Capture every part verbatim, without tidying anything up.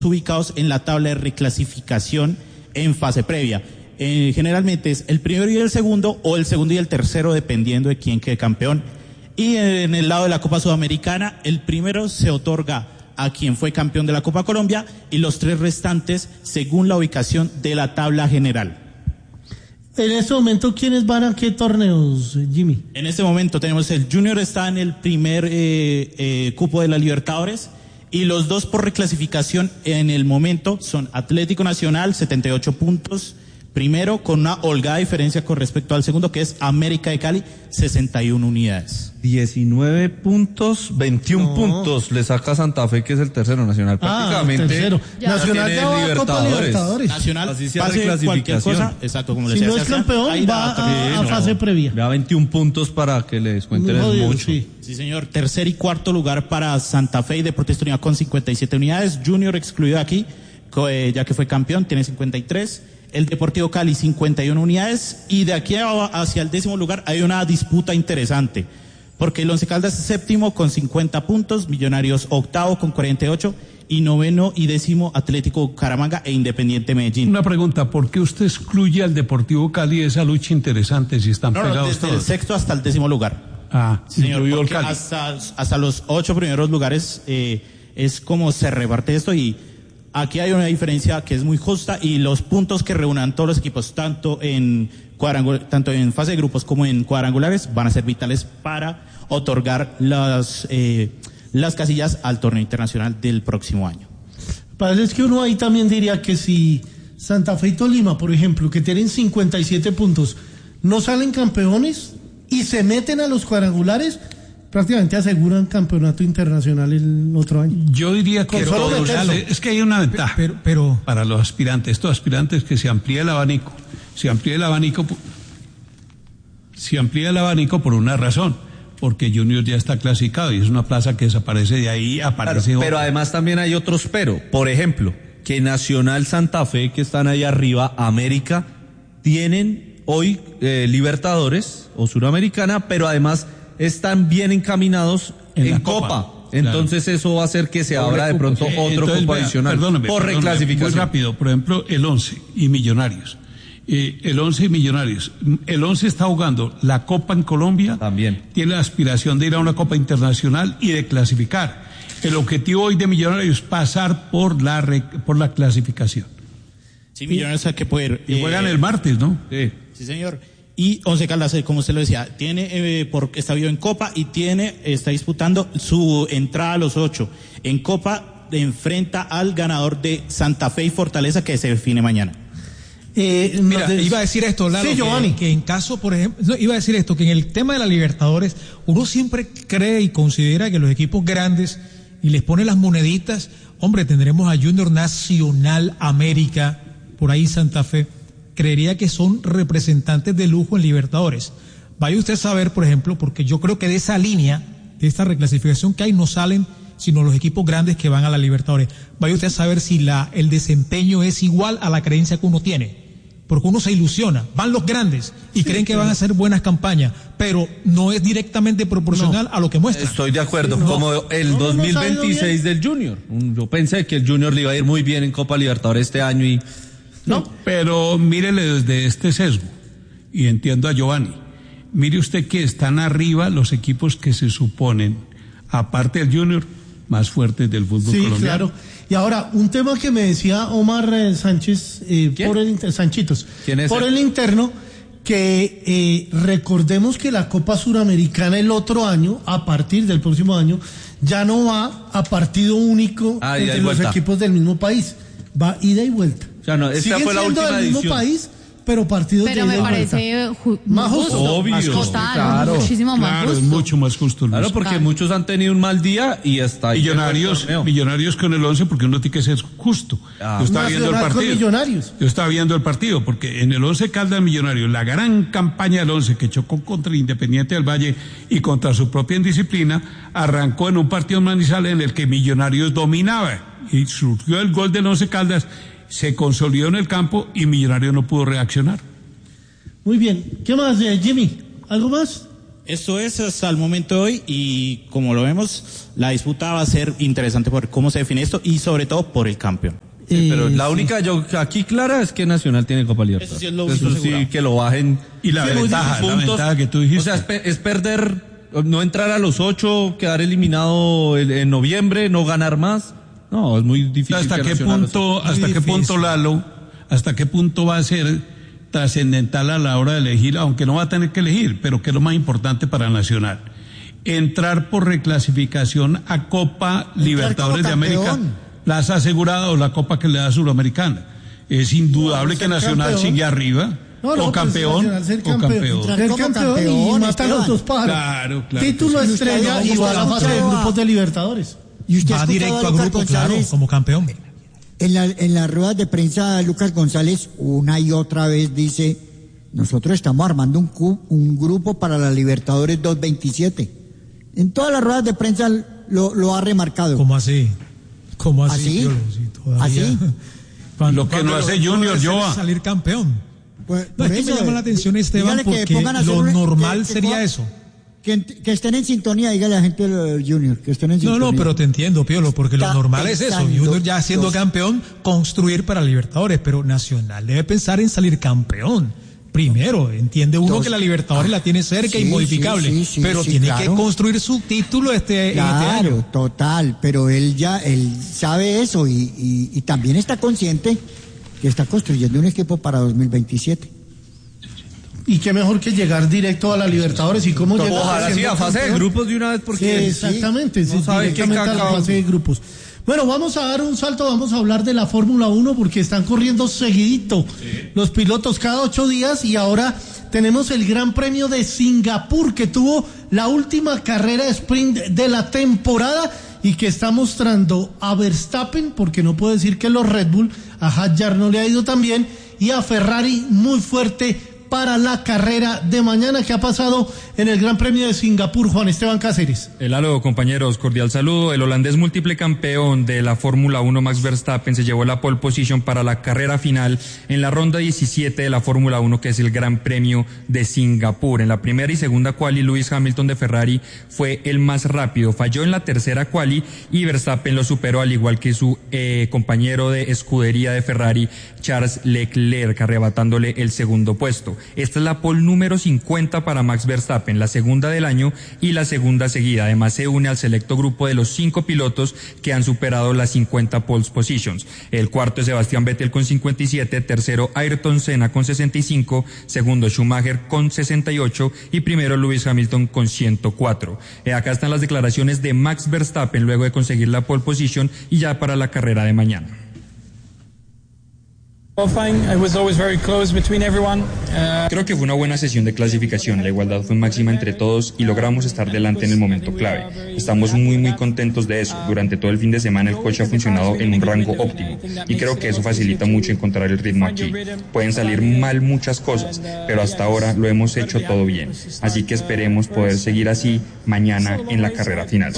ubicados en la tabla de reclasificación en fase previa. Eh, generalmente es el primero y el segundo, o el segundo y el tercero, dependiendo de quién quede campeón. Y en el lado de la Copa Sudamericana, el primero se otorga a quien fue campeón de la Copa Colombia y los tres restantes según la ubicación de la tabla general. En este momento, ¿quiénes van a qué torneos, Jimmy? En este momento tenemos el Junior está en el primer eh, eh, cupo de la Libertadores, y los dos por reclasificación en el momento son Atlético Nacional, setenta y ocho puntos, primero, con una holgada diferencia con respecto al segundo, que es América de Cali, sesenta y una unidades. diecinueve puntos, veintiún no. puntos le saca Santa Fe, que es el tercero. Nacional prácticamente. Ah, tercero. Nacional ya va a Copa Libertadores. Nacional, así se pase hace cualquier cosa, exacto, como si les no es campeón, va a, a fase previa. Da veintiún puntos para que le descuenten el mucho. Sí. sí, señor. Tercer y cuarto lugar para Santa Fe y Deportes Tolima con cincuenta y siete unidades. Junior excluido aquí, ya que fue campeón, tiene cincuenta y tres. El Deportivo Cali, cincuenta y una unidades, y de aquí hacia el décimo lugar hay una disputa interesante, porque el Once Caldas es séptimo con cincuenta puntos, Millonarios octavo con cuarenta y ocho, y noveno y décimo Atlético Bucaramanga e Independiente Medellín. Una pregunta, ¿por qué usted excluye al Deportivo Cali de esa lucha interesante si están no, pegados no, desde todos? el sexto hasta el décimo lugar. Ah, sí, señor, incluido el Cali. Hasta, hasta los ocho primeros lugares eh, es como se reparte esto, y aquí hay una diferencia que es muy justa, y los puntos que reúnan todos los equipos, tanto en cuadrangul- tanto en fase de grupos como en cuadrangulares, van a ser vitales para otorgar las eh, las casillas al torneo internacional del próximo año. Parece es que uno ahí también diría que si Santa Fe y Tolima, por ejemplo, que tienen cincuenta y siete puntos, no salen campeones y se meten a los cuadrangulares, prácticamente aseguran campeonato internacional el otro año. Yo diría que todos, es que hay una ventaja pero, pero, para los aspirantes, estos aspirantes, que se amplíe el abanico, se amplíe el abanico, se amplía el abanico por una razón, porque Junior ya está clasificado y es una plaza que desaparece de ahí, aparece claro, otra. Pero además también hay otros pero, por ejemplo, que Nacional, Santa Fe, que están ahí arriba, América, tienen hoy eh, Libertadores o Suramericana, pero además están bien encaminados en, en Copa. Copa. Entonces claro. Eso va a hacer que se abra de pronto otro Entonces, cupo adicional perdóname, por perdóname, reclasificación. Muy rápido, por ejemplo, el Once y Millonarios. Eh, el Once y Millonarios. El Once está jugando la Copa en Colombia. También. Tiene la aspiración de ir a una Copa internacional y de clasificar. El objetivo hoy de Millonarios es pasar por la re, por la clasificación. Sí, Millonarios hay que poder. Y eh, juegan el martes, ¿no? Sí, sí, señor. Y Once Caldas, como usted lo decía, tiene eh, porque está vivo en Copa y tiene está disputando su entrada a los ocho. En Copa enfrenta al ganador de Santa Fe y Fortaleza, que se define mañana. Eh, Mira, no, iba a decir esto, Lalo, sí, que, que en caso, por ejemplo, no, iba a decir esto, que en el tema de la Libertadores, uno siempre cree y considera que los equipos grandes, y les pone las moneditas, hombre, tendremos a Junior, Nacional, América, por ahí Santa Fe, creería que son representantes de lujo en Libertadores. Vaya usted a saber, por ejemplo, porque yo creo que de esa línea, de esta reclasificación que hay, no salen sino los equipos grandes que van a la Libertadores. Vaya usted a saber si la, el desempeño es igual a la creencia que uno tiene. Porque uno se ilusiona, van los grandes y sí, creen que van a hacer buenas campañas, pero no es directamente proporcional no, a lo que muestran. Estoy de acuerdo, sí, no, como el no, dos mil veintiséis del Junior. Yo pensé que el Junior le iba a ir muy bien en Copa Libertadores este año y... No, no pero mírele desde este sesgo, y entiendo a Giovanni. Mire usted que están arriba los equipos que se suponen, aparte del Junior, más fuertes del fútbol sí, colombiano. Sí, claro. Y ahora, un tema que me decía Omar eh, Sánchez, eh, por el inter... Sanchitos, ¿Quién es por él? el interno, que eh, recordemos que la Copa Suramericana el otro año, a partir del próximo año, ya no va a partido único ah, entre los vuelta. equipos del mismo país, va ida y vuelta. O sea, no, esta Siguen fue la siendo última del mismo edición. país, pero partidos pero de ida me y vuelta. parece ju- más justo, obvio, más justo, total, claro, muchísimo más claro, justo. es mucho más justo. Claro, Luis. porque Claro. muchos han tenido un mal día y hasta ahí. Millonarios, millonarios con el once, porque uno tiene que ser justo. Ah, yo estaba viendo el partido. Millonarios. Yo estaba viendo el partido, porque en el Once Caldas Millonarios, la gran campaña del Once que chocó contra el Independiente del Valle y contra su propia indisciplina, arrancó en un partido en Manizales en el que Millonarios dominaba y surgió el gol del Once Caldas, se consolidó en el campo y Millonarios no pudo reaccionar. Muy bien. ¿Qué más, eh, Jimmy? ¿Algo más? Esto es hasta el momento de hoy y como lo vemos, la disputa va a ser interesante por cómo se define esto y sobre todo por el campeón. Sí, pero la única yo aquí clara es que Nacional tiene Copa Libertadores. Eso sí, es lo Eso sí, que lo bajen. Y la sí, ventaja, la ventaja que tú dijiste. O sea, es, pe- es perder, no entrar a los ocho, quedar eliminado en, en noviembre, no ganar más. No, es muy difícil. ¿Hasta qué punto, hasta qué punto, Lalo, hasta qué punto va a ser trascendental a la hora de elegir, aunque no va a tener que elegir, pero que es lo más importante para Nacional? Entrar por reclasificación a Copa Libertadores de América. ¿La has asegurado o la copa que le da Suramericana? Es indudable no, que Nacional campeón. Sigue arriba. No, no, o campeón. Pues, ser campeón. O campeón. Ser campeón, campeón y mata a los dos pájaros. Claro, claro. Título sí. Estrella y va a la fase de grupos de Libertadores. ¿Y usted va directo a, a grupo, claro, como campeón. En, la, en las ruedas de prensa, Lucas González una y otra vez dice, nosotros estamos armando un, un grupo para la Libertadores dos veintisiete. En todas las ruedas de prensa lo, lo ha remarcado. ¿Cómo así? ¿Cómo así? ¿Así? Yo, sí, todavía. ¿Así? Lo que no hace Junior, yo salir campeón. Pues, no, es que eso, me llama la atención, Esteban, porque lo un, normal que, que sería pueda, eso. Que, que estén en sintonía, dígale a la gente del Junior, que estén en sintonía. No, no, pero te entiendo, Piolo, porque Está lo normal es eso. Junior ya siendo los... campeón, construir para Libertadores, pero Nacional debe pensar en salir campeón. Primero, entiende uno Dos, que la Libertadores ah, la tiene cerca, sí, inmodificable, sí, sí, sí, pero sí, tiene claro. que construir su título este, claro, este año. Total, pero él ya, él sabe eso y, y, y también está consciente que está construyendo un equipo para dos mil veintisiete. Y qué mejor que llegar directo a la Libertadores y cómo llegar. Ojalá sí, a fase de grupos de una vez porque sí, exactamente, sí, no directamente a la fase de grupos. Bueno, vamos a dar un salto, vamos a hablar de la Fórmula uno porque están corriendo seguidito sí. los pilotos cada ocho días y ahora tenemos el Gran Premio de Singapur que tuvo la última carrera sprint de la temporada y que está mostrando a Verstappen, porque no puedo decir que los Red Bull, a Hadjar no le ha ido tan bien, y a Ferrari muy fuerte para la carrera de mañana. ¿Qué ha pasado en el Gran Premio de Singapur, Juan Esteban Cáceres? El halo, compañeros, cordial saludo. El holandés múltiple campeón de la Fórmula uno, Max Verstappen, se llevó la pole position para la carrera final en la ronda diecisiete de la Fórmula uno, que es el Gran Premio de Singapur. En la primera y segunda quali, Lewis Hamilton de Ferrari fue el más rápido. Falló en la tercera quali y Verstappen lo superó, al igual que su eh, compañero de escudería de Ferrari, Charles Leclerc, arrebatándole el segundo puesto. Esta es la pole número cincuenta para Max Verstappen, la segunda del año y la segunda seguida. Además se une al selecto grupo de los cinco pilotos que han superado las cincuenta pole positions. El cuarto es Sebastián Vettel con cincuenta y siete, tercero Ayrton Senna con sesenta y cinco, segundo Schumacher con sesenta y ocho y primero Lewis Hamilton con ciento cuatro. Eh, acá están las declaraciones de Max Verstappen luego de conseguir la pole position y ya para la carrera de mañana. Creo que fue una buena sesión de clasificación, la igualdad fue máxima entre todos y logramos estar delante en el momento clave. Estamos muy muy contentos de eso. Durante todo el fin de semana el coche ha funcionado en un rango óptimo y creo que eso facilita mucho encontrar el ritmo aquí. Pueden salir mal muchas cosas, pero hasta ahora lo hemos hecho todo bien. Así que esperemos poder seguir así mañana en la carrera final.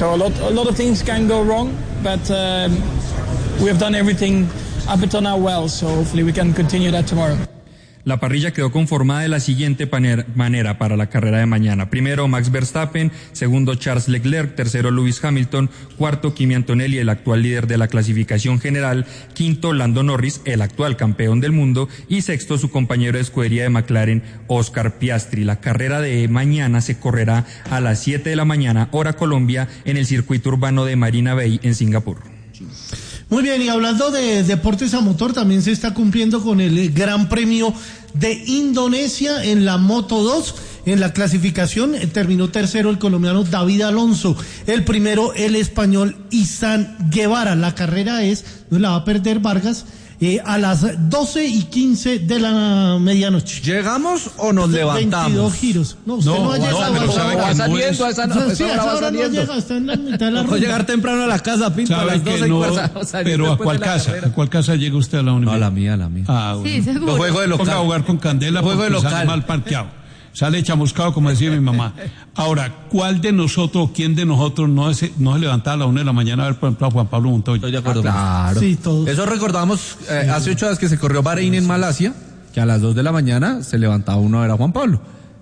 Up until now well, so hopefully we can continue that tomorrow. La parrilla quedó conformada de la siguiente manera para la carrera de mañana. Primero Max Verstappen, segundo Charles Leclerc, tercero Lewis Hamilton, cuarto Kimi Antonelli, el actual líder de la clasificación general, quinto Lando Norris, el actual campeón del mundo, y sexto su compañero de escudería de McLaren, Oscar Piastri. La carrera de mañana se correrá a las siete de la mañana, hora Colombia, en el circuito urbano de Marina Bay en Singapur. Muy bien, y hablando de deportes a motor, también se está cumpliendo con el Gran Premio de Indonesia en la Moto dos. En la clasificación terminó tercero el colombiano David Alonso, el primero el español Izan Guevara. La carrera es, no la va a perder Vargas, eh, a las doce y quince de la medianoche. ¿Llegamos o nos levantamos? veintidós giros. No, usted no, no ha llegado. No, pero sabe va saliendo, esa no, sí, esa hora no llega, está en la mitad de la ruta. llegar temprano a la casa, Pinto, a las doce no, y cuarta. Pero ¿a cuál casa? ¿A cuál casa llega usted a la universidad? No, a la mía, a la mía. Ah, bueno. Sí, seguro. Los juegos de local. Ponga a jugar con candela porque de sale mal parqueado. Sale chamuscado, como decía mi mamá. Ahora, ¿cuál de nosotros, quién de nosotros no, es, no se levantaba a la una de la mañana a ver, por ejemplo, a Juan Pablo Montoya? Estoy de acuerdo. Ah, claro. Sí, todos. Eso recordamos eh, hace ocho días que se corrió Bahrein en Malasia, que a las dos de la mañana se levantaba uno a ver a Juan Pablo.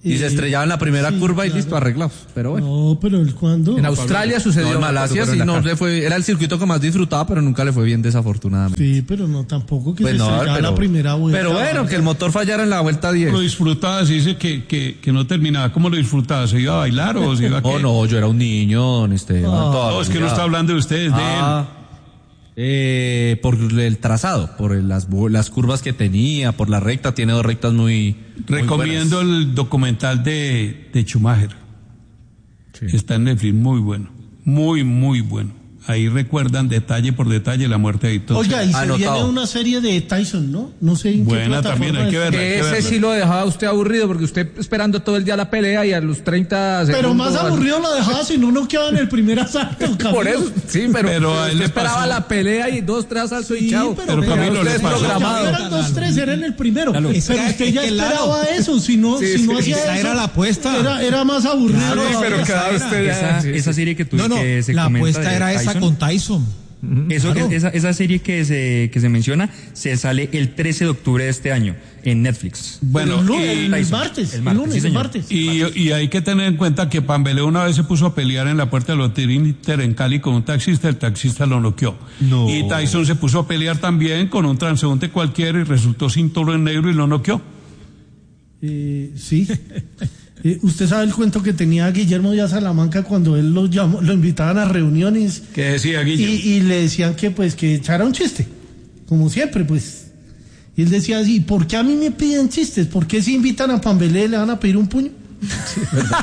Y se estrellaba en la primera sí, curva y claro. Listo, arreglados. Pero bueno. No, pero ¿el cuándo? En Australia sucedió. No, en Malasia sí, no le fue. Era el circuito que más disfrutaba, pero nunca le fue bien, desafortunadamente. Sí, pero no, tampoco que pues se no, estrellara pero, la primera vuelta. Pero bueno, ¿verdad? Que el motor fallara en la vuelta diez. Lo disfrutaba, se dice que, que, que no terminaba. ¿Cómo lo disfrutaba? ¿Se iba a bailar o se iba a qué? Oh, no, yo era un niño, este. Ah, no, es que no está hablando de ustedes, de ah. él. Eh, por el trazado, por las, las curvas que tenía, por la recta, tiene dos rectas muy. Recomiendo muy el documental de, de Schumacher. Sí. Está en Netflix, muy bueno. Muy, muy bueno. Ahí recuerdan detalle por detalle la muerte de Ayrton. Oiga, y se Anotado. Viene una serie de Tyson, ¿no? No sé en Buena, qué también hay que verla. Que ese sí lo dejaba usted aburrido, porque usted esperando todo el día la pelea y a los treinta segundos... Pero más aburrido lo dejaba si no nos quedaba en el primer asalto. Por eso, sí, pero, pero usted esperaba pasó. La pelea y dos, tres asaltos sí, y chao. Pero, pero Camilo le programado. Eran dos, tres, era en el primero. Claro. Pero usted ya esperaba eso, si no, sí, si no sí, hacía esa eso... era la apuesta. Era, era más aburrido. Claro, no, pero quedaba usted ya... Esa, esa serie que tú no, no, que se la apuesta era Tyson, esa con Tyson. Eso claro. que, esa, esa serie que se, que se menciona se sale el trece de octubre de este año en Netflix. Bueno, el, lunes, el, el martes, el martes, el lunes, sí, el martes. Y, y hay que tener en cuenta que Pambelé una vez se puso a pelear en la puerta de Lotería Inter en Cali con un taxista, el taxista lo noqueó. No. Y Tyson se puso a pelear también con un transeúnte cualquiera y resultó cinturón negro y lo noqueó. Eh, sí. Eh, ¿Usted sabe el cuento que tenía Guillermo Díaz Salamanca cuando él lo llamó, lo invitaban a reuniones? ¿Qué decía Guillermo? Y, y le decían que pues que echara un chiste, como siempre, pues. Y él decía así, ¿por qué a mí me piden chistes? ¿Por qué si invitan a Pambelé le van a pedir un puño? Sí,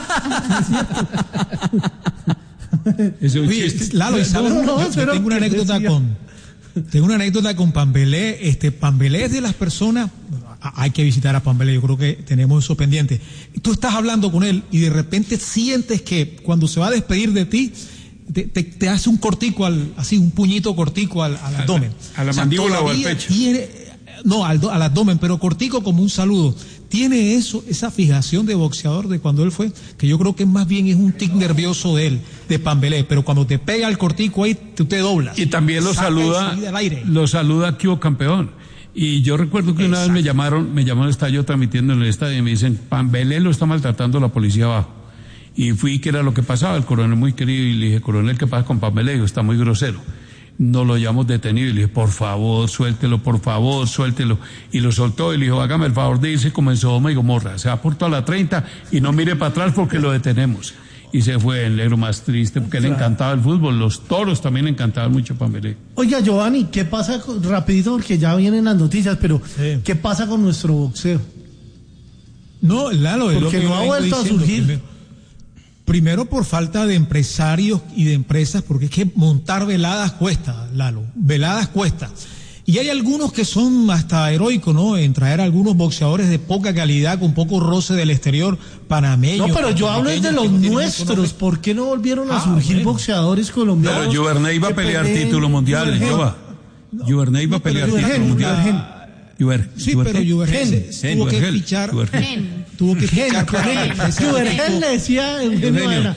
es un chiste. Lalo, ¿y sabes? No, no, yo, yo tengo una anécdota decía. con tengo una anécdota con Pambelé. Este Pambelé es de las personas. Hay que visitar a Pambelé, yo creo que tenemos eso pendiente. Tú estás hablando con él y de repente sientes que cuando se va a despedir de ti, te, te, te hace un cortico, al, así un puñito cortico al, al abdomen. A la, a la o sea, mandíbula o al pecho. Tiene, no, al, al abdomen, pero cortico como un saludo. Tiene eso, esa fijación de boxeador de cuando él fue, que yo creo que más bien es un tic nervioso de él, de Pambelé, pero cuando te pega el cortico ahí, tú te doblas. Y también lo saluda, lo saluda que hubo campeón. Y yo recuerdo que una Exacto. vez me llamaron, me llamaron, estaba yo transmitiendo en el estadio y me dicen, Pambelé lo está maltratando la policía abajo. Y fui, que era lo que pasaba, el coronel muy querido, y le dije, coronel, ¿qué pasa con Pambelé? Dijo, está muy grosero. No lo llamamos detenido, y le dije, por favor, suéltelo, por favor, suéltelo. Y lo soltó, y le dijo, hágame el favor de irse, comenzó Sodoma y Gomorra. Se va por toda la treinta y no mire para atrás porque lo detenemos. Y se fue el negro más triste porque claro. le encantaba el fútbol. Los toros también encantaban mucho a Pambelé. Oiga, Giovanni, ¿qué pasa con, rapidito porque ya vienen las noticias, pero sí. ¿qué pasa con nuestro boxeo? No, Lalo, es porque lo que no ha vuelto a surgir. Primero, primero por falta de empresarios y de empresas, porque es que montar veladas cuesta, Lalo, veladas cuesta. Y hay algunos que son hasta heroicos, ¿no? En traer a algunos boxeadores de poca calidad, con poco roce del exterior, panameños. No, pero yo hablo de los no nuestros. ¿Por qué no volvieron a ah, surgir bueno. boxeadores colombianos? Pero Juvernay iba a pelear peleen, título mundial, Jova. No, Juvernay iba a pelear Juvergen, título mundial. Juvergen. Juver, sí, Juvergen. Pero Juvergen tuvo que fichar. Tuvo que fichar. Juvergen le decía Eugenio.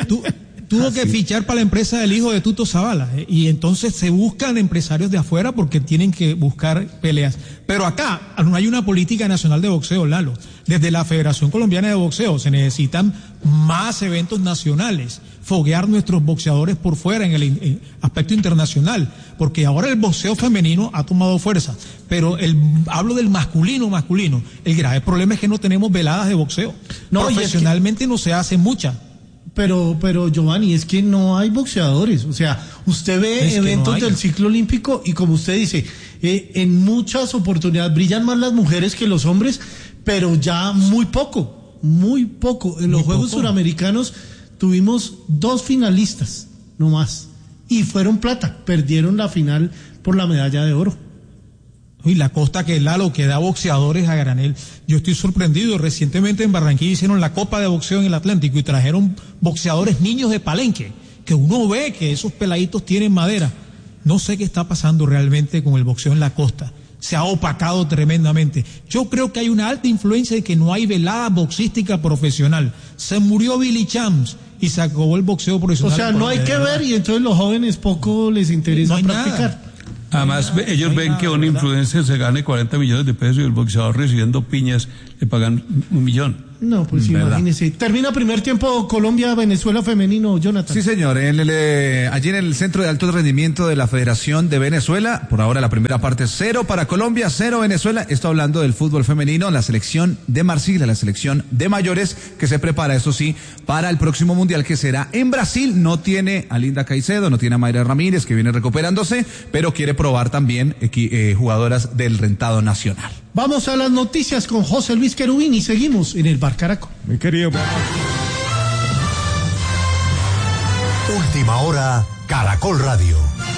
Tuvo que fichar para la empresa del hijo de Tuto Zavala, ¿eh? Y entonces se buscan empresarios de afuera porque tienen que buscar peleas. Pero acá no hay una política nacional de boxeo, Lalo. Desde la Federación Colombiana de Boxeo se necesitan más eventos nacionales, foguear nuestros boxeadores por fuera en el en aspecto internacional, porque ahora el boxeo femenino ha tomado fuerza, pero el hablo del masculino masculino. El grave problema es que no tenemos veladas de boxeo. No, profesionalmente es que... no se hace muchas. Pero, pero Giovanni, es que no hay boxeadores. O sea, usted ve es eventos no del ciclo olímpico y como usted dice, eh, en muchas oportunidades brillan más las mujeres que los hombres, pero ya muy poco, muy poco. En los muy Juegos poco. Suramericanos tuvimos dos finalistas, no más, y fueron plata. Perdieron la final por la medalla de oro. Y la costa que Lalo, que da boxeadores a granel. Yo estoy sorprendido. Recientemente en Barranquilla hicieron la Copa de Boxeo en el Atlántico y trajeron boxeadores niños de Palenque, que uno ve que esos peladitos tienen madera. No sé qué está pasando realmente con el boxeo en la costa. Se ha opacado tremendamente. Yo creo que hay una alta influencia de que no hay velada boxística profesional. Se murió Billy Champs y se acabó el boxeo profesional. O sea, no hay que ver y entonces los jóvenes poco les interesa no practicar. Nada. Además, no, ellos no ven nada, que un influencer se gane cuarenta millones de pesos y el boxeador recibiendo piñas le pagan un millón. No, pues ¿verdad? Imagínese. Termina primer tiempo Colombia-Venezuela femenino, Jonathan. Sí, señor. En el, eh, allí en el Centro de Alto Rendimiento de la Federación de Venezuela, por ahora la primera parte cero para Colombia, cero Venezuela. Esto hablando del fútbol femenino, la selección de Marsiglia, la selección de mayores que se prepara, eso sí, para el próximo mundial que será en Brasil. No tiene a Linda Caicedo, no tiene a Mayra Ramírez, que viene recuperándose, pero quiere probar también eh, jugadoras del rentado nacional. Vamos a las noticias con José Luis Querubín y seguimos en el Bar Caracol. Mi querido. Última hora, Caracol Radio.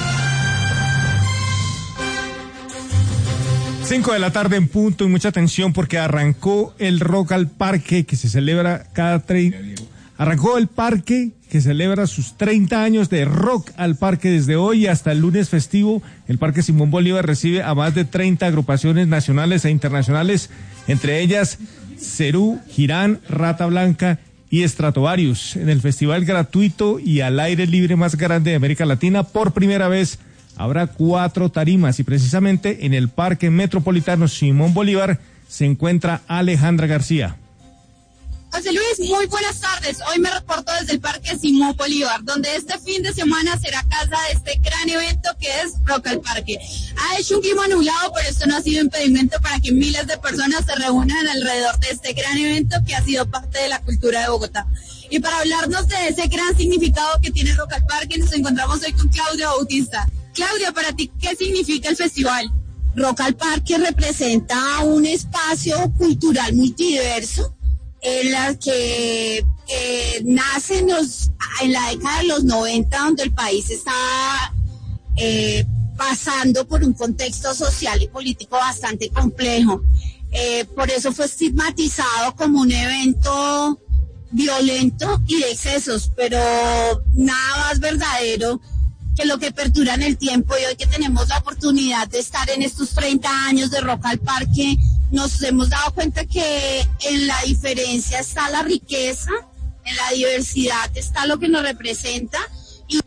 Cinco de la tarde en punto y mucha atención porque arrancó el Rock al Parque que se celebra cada treinta. Arrancó el parque que celebra sus treinta años de Rock al Parque desde hoy hasta el lunes festivo. El Parque Simón Bolívar recibe a más de treinta agrupaciones nacionales e internacionales, entre ellas Cerú, Girán, Rata Blanca y Stratovarius. En el festival gratuito y al aire libre más grande de América Latina, por primera vez habrá cuatro tarimas y precisamente en el Parque Metropolitano Simón Bolívar se encuentra Alejandra García. José Luis, muy buenas tardes. Hoy me reporto desde el Parque Simón Bolívar, donde este fin de semana será casa de este gran evento que es Rock al Parque. Ha hecho un clima nublado, pero esto no ha sido impedimento para que miles de personas se reúnan alrededor de este gran evento que ha sido parte de la cultura de Bogotá. Y para hablarnos de ese gran significado que tiene Rock al Parque, nos encontramos hoy con Claudia Bautista. Claudia, para ti, ¿qué significa el festival? Rock al Parque representa un espacio cultural multiverso en la que eh, nace en, los, en la década de los noventa, donde el país está eh, pasando por un contexto social y político bastante complejo. Eh, por eso fue estigmatizado como un evento violento y de excesos, pero nada más verdadero que lo que perdura en el tiempo. Y hoy que tenemos la oportunidad de estar en estos treinta años de Rock al Parque, nos hemos dado cuenta que en la diferencia está la riqueza, en la diversidad está lo que nos representa. Y...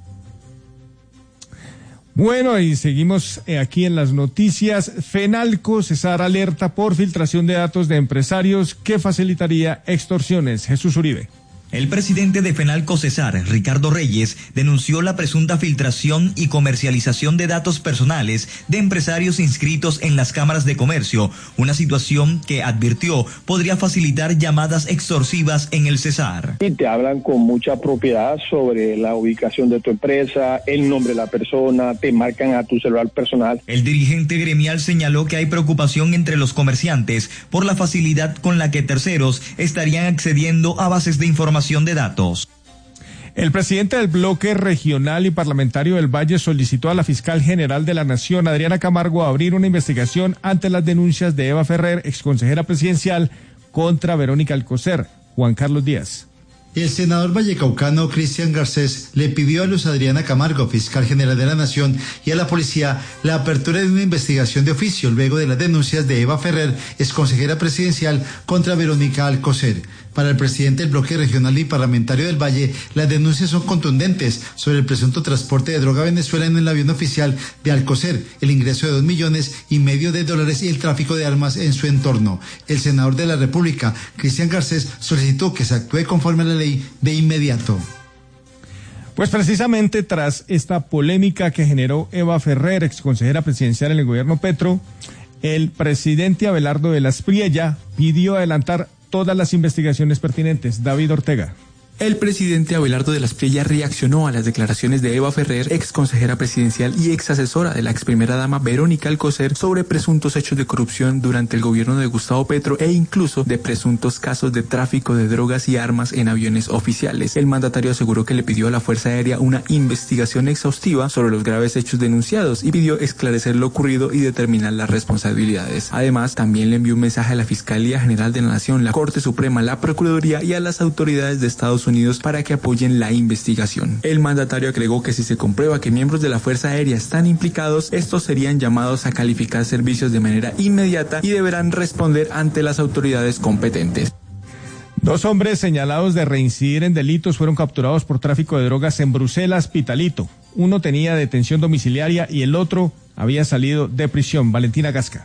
Bueno, y seguimos aquí en las noticias. FENALCO cesar alerta por filtración de datos de empresarios que facilitaría extorsiones. Jesús Uribe. El presidente de FENALCO Cesar, Ricardo Reyes, denunció la presunta filtración y comercialización de datos personales de empresarios inscritos en las cámaras de comercio, una situación que advirtió podría facilitar llamadas extorsivas en el Cesar. Y te hablan con mucha propiedad sobre la ubicación de tu empresa, el nombre de la persona, te marcan a tu celular personal. El dirigente gremial señaló que hay preocupación entre los comerciantes por la facilidad con la que terceros estarían accediendo a bases de información de datos. El presidente del bloque regional y parlamentario del Valle solicitó a la fiscal general de la Nación, Adriana Camargo, abrir una investigación ante las denuncias de Eva Ferrer, exconsejera presidencial, contra Verónica Alcocer. Juan Carlos Díaz. El senador vallecaucano Cristian Garcés le pidió a Luz Adriana Camargo, fiscal general de la Nación, y a la policía la apertura de una investigación de oficio luego de las denuncias de Eva Ferrer, exconsejera presidencial, contra Verónica Alcocer. Para el presidente del bloque regional y parlamentario del Valle, las denuncias son contundentes sobre el presunto transporte de droga a Venezuela en el avión oficial de Alcocer, el ingreso de dos millones y medio de dólares y el tráfico de armas en su entorno. El senador de la República, Cristian Garcés, solicitó que se actúe conforme a la ley de inmediato. Pues precisamente tras esta polémica que generó Eva Ferrer, exconsejera presidencial en el gobierno Petro, el presidente Abelardo de la Espriella pidió adelantar todas las investigaciones pertinentes. David Ortega. El presidente Abelardo de la Espriella reaccionó a las declaraciones de Eva Ferrer, ex consejera presidencial y ex asesora de la ex primera dama Verónica Alcocer, sobre presuntos hechos de corrupción durante el gobierno de Gustavo Petro e incluso de presuntos casos de tráfico de drogas y armas en aviones oficiales. El mandatario aseguró que le pidió a la Fuerza Aérea una investigación exhaustiva sobre los graves hechos denunciados y pidió esclarecer lo ocurrido y determinar las responsabilidades. Además, también le envió un mensaje a la Fiscalía General de la Nación, la Corte Suprema, la Procuraduría y a las autoridades de Estados Unidos Unidos para que apoyen la investigación. El mandatario agregó que si se comprueba que miembros de la Fuerza Aérea están implicados, estos serían llamados a calificar servicios de manera inmediata y deberán responder ante las autoridades competentes. Dos hombres señalados de reincidir en delitos fueron capturados por tráfico de drogas en Bruselas, Pitalito. Uno tenía detención domiciliaria y el otro había salido de prisión. Valentina Gasca.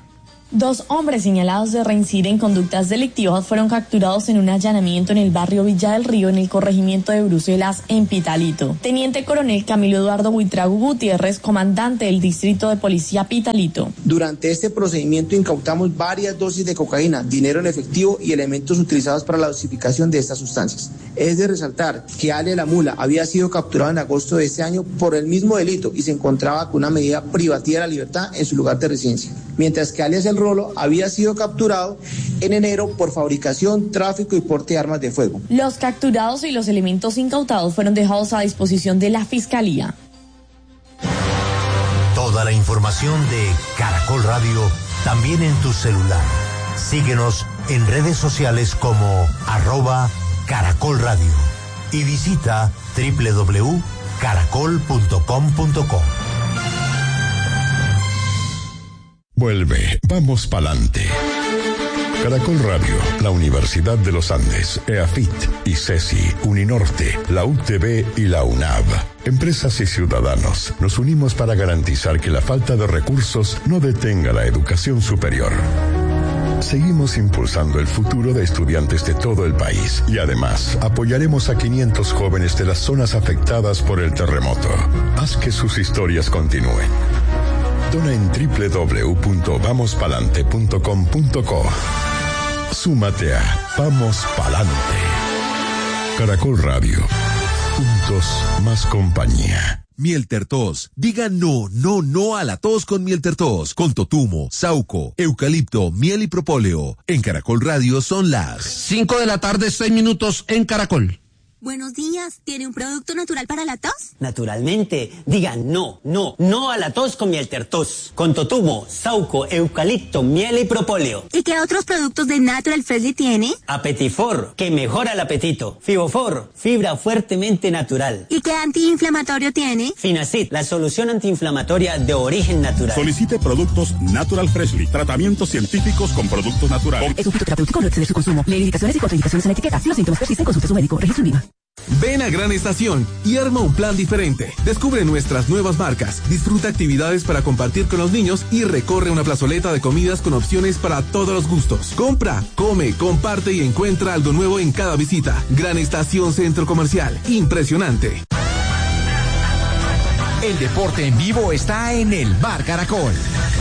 Dos hombres señalados de reincidir en conductas delictivas fueron capturados en un allanamiento en el barrio Villa del Río, en el corregimiento de Bruselas, en Pitalito. Teniente Coronel Camilo Eduardo Buitrago Gutiérrez, comandante del Distrito de Policía Pitalito. Durante este procedimiento incautamos varias dosis de cocaína, dinero en efectivo y elementos utilizados para la dosificación de estas sustancias. Es de resaltar que Ale la Mula había sido capturado en agosto de este año por el mismo delito y se encontraba con una medida privativa de la libertad en su lugar de residencia, mientras que alias El Rolo había sido capturado en enero por fabricación, tráfico y porte de armas de fuego. Los capturados y los elementos incautados fueron dejados a disposición de la Fiscalía. Toda la información de Caracol Radio también en tu celular. Síguenos en redes sociales como arroba Caracol Radio y visita doble u doble u doble u punto caracol punto com punto co. Vuelve, vamos pa'lante. Caracol Radio, la Universidad de los Andes, EAFIT, ICESI, Uninorte, la U T B y la UNAV. Empresas y ciudadanos, nos unimos para garantizar que la falta de recursos no detenga la educación superior. Seguimos impulsando el futuro de estudiantes de todo el país y además apoyaremos a quinientos jóvenes de las zonas afectadas por el terremoto. Haz que sus historias continúen. Dona en doble u doble u doble u punto vamos palante punto com punto co. Súmate a Vamos Palante. Caracol Radio. Juntos más compañía. Miel Tertos. Diga no, no, no a la tos con Miel Tertos. Con totumo, sauco, eucalipto, miel y propóleo. En Caracol Radio son las cinco de la tarde, seis minutos en Caracol. Buenos días, ¿tiene un producto natural para la tos? Naturalmente, diga no, no, no a la tos con Miel Tertos. Con totumo, sauco, eucalipto, miel y propóleo. ¿Y qué otros productos de Natural Freshly tiene? Apetifor, que mejora el apetito. Fibofor, fibra fuertemente natural. ¿Y qué antiinflamatorio tiene? Finacid, la solución antiinflamatoria de origen natural. Solicite productos Natural Freshly, tratamientos científicos con productos naturales. Es un fitoterapéutico, no exceder su consumo. Lee indicaciones y contraindicaciones en la etiqueta. Si los síntomas persisten, consulte a su médico. Registro IVA. Ven a Gran Estación y arma un plan diferente. Descubre nuestras nuevas marcas, disfruta actividades para compartir con los niños y recorre una plazoleta de comidas con opciones para todos los gustos. Compra, come, comparte y encuentra algo nuevo en cada visita. Gran Estación Centro Comercial. Impresionante. El deporte en vivo está en el Bar Caracol.